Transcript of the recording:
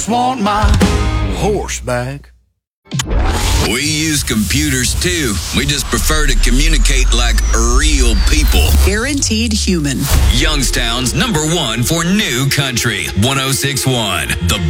just want my horse back. We use computers too. We just prefer to communicate like real people. Guaranteed human. Youngstown's #1 for new country. 106.1. The